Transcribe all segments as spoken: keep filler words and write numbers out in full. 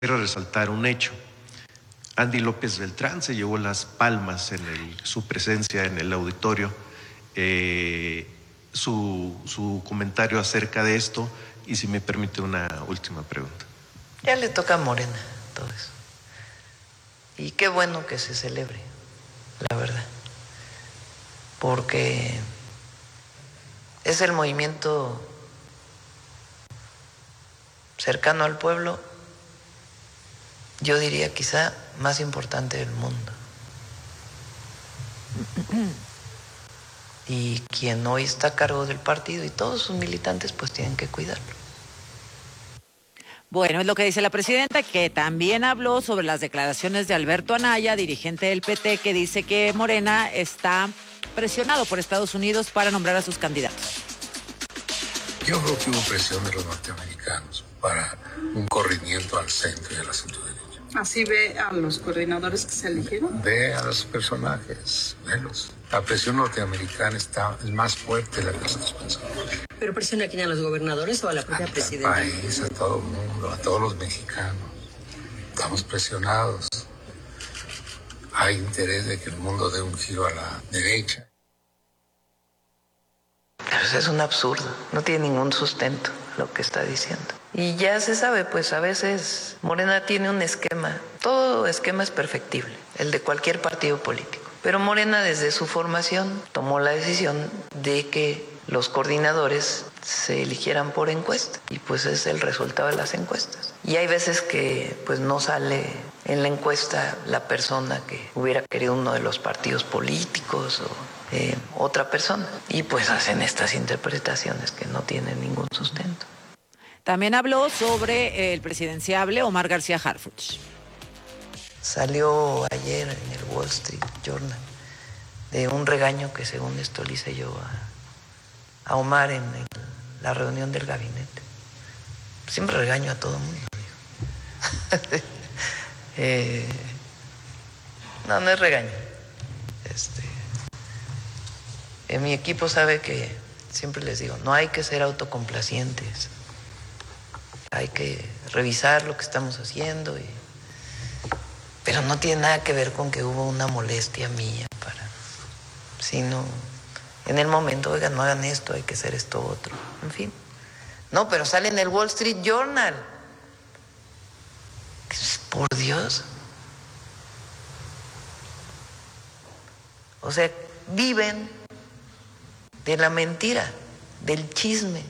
Quiero resaltar un hecho. Andy López Beltrán se llevó las palmas en el, su presencia en el auditorio, eh, su, su comentario acerca de esto, y si me permite una última pregunta. Ya le toca a Morena todo eso. Y qué bueno que se celebre, la verdad, porque es el movimiento cercano al pueblo, yo diría quizá más importante del mundo. Y quien hoy está a cargo del partido y todos sus militantes pues tienen que cuidarlo. Bueno, es lo que dice la presidenta, que también habló sobre las declaraciones de Alberto Anaya, dirigente del P T, que dice que Morena está presionado por Estados Unidos para nombrar a sus candidatos. Yo creo que hubo presión de los norteamericanos para un corrimiento al centro y a la centro derecha. ¿Así ve a los coordinadores que se eligieron? Ve a los personajes, velos. La presión norteamericana está es más fuerte de la que nosotros pensamos. ¿Pero presiona a quién, a los gobernadores o a la propia presidenta? Al país, a todo el mundo, a todos los mexicanos. Estamos presionados. Hay interés de que el mundo dé un giro a la derecha. Pero es un absurdo, no tiene ningún sustento lo que está diciendo. Y ya se sabe, pues a veces Morena tiene un esquema, todo esquema es perfectible, el de cualquier partido político. Pero Morena desde su formación tomó la decisión de que los coordinadores se eligieran por encuesta y pues es el resultado de las encuestas. Y hay veces que pues no sale en la encuesta la persona que hubiera querido uno de los partidos políticos o Eh, otra persona, y pues hacen estas interpretaciones que no tienen ningún sustento. También habló sobre el presidenciable Omar García Harfuch. Salió ayer en el Wall Street Journal de un regaño que según esto le hice yo a, a Omar en el, la reunión del gabinete. Siempre regaño a todo el mundo. eh, no, no es regaño. Este En mi equipo sabe que siempre les digo, no hay que ser autocomplacientes, hay que revisar lo que estamos haciendo, y, pero no tiene nada que ver con que hubo una molestia mía, para, sino en el momento, oigan, no hagan esto, hay que hacer esto otro, en fin. No, pero sale en el Wall Street Journal. Por Dios. O sea, viven de la mentira, del chisme.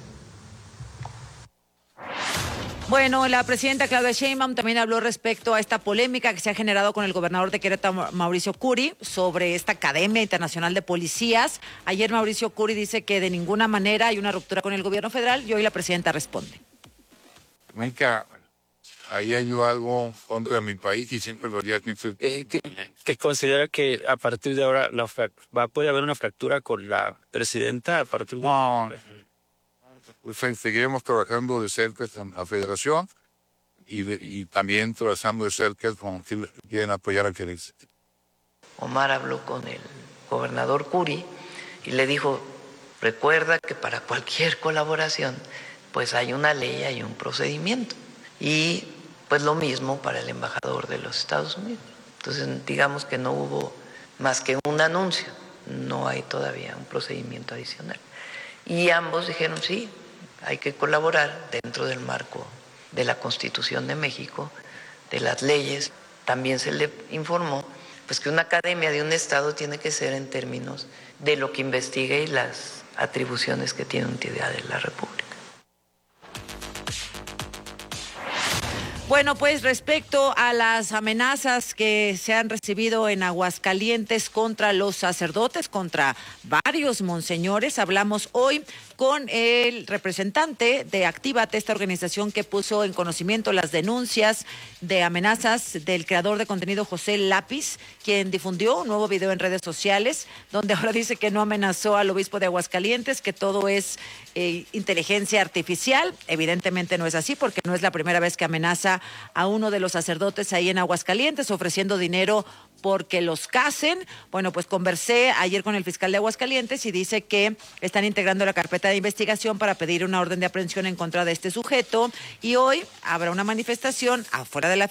Bueno, la presidenta Claudia Sheinbaum también habló respecto a esta polémica que se ha generado con el gobernador de Querétaro, Mauricio Curi, sobre esta Academia Internacional de Policías. Ayer Mauricio Curi dice que de ninguna manera hay una ruptura con el gobierno federal y hoy la presidenta responde. Nunca ahí hay algo contra mi país y siempre lo haría. Eh, que, que considera que a partir de ahora la, va, puede haber una fractura con la presidenta a partir de... No, pues seguiremos trabajando de cerca con la federación y, de, y también trabajando de cerca con quienes quieren apoyar a Querétaro. Omar habló con el gobernador Curi y le dijo, recuerda que para cualquier colaboración pues hay una ley, hay un procedimiento. Y pues lo mismo para el embajador de los Estados Unidos. Entonces digamos que no hubo más que un anuncio, no hay todavía un procedimiento adicional. Y ambos dijeron sí, hay que colaborar dentro del marco de la Constitución de México, de las leyes. También se le informó pues que una academia de un estado tiene que ser en términos de lo que investigue y las atribuciones que tiene una entidad de la República. Bueno, pues respecto a las amenazas que se han recibido en Aguascalientes contra los sacerdotes, contra varios monseñores, hablamos hoy con el representante de Actívate, esta organización que puso en conocimiento las denuncias de amenazas del creador de contenido José Lápiz, quien difundió un nuevo video en redes sociales, donde ahora dice que no amenazó al obispo de Aguascalientes, que todo es eh, inteligencia artificial. Evidentemente no es así, porque no es la primera vez que amenaza a uno de los sacerdotes ahí en Aguascalientes, ofreciendo dinero porque los casen. Bueno, pues conversé ayer con el fiscal de Aguascalientes y dice que están integrando la carpeta la investigación para pedir una orden de aprehensión en contra de este sujeto y hoy habrá una manifestación afuera de la